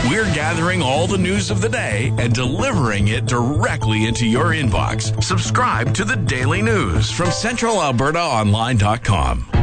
We're gathering all the news of the day and delivering it directly into your inbox. Subscribe to the Daily News from CentralAlbertaOnline.com.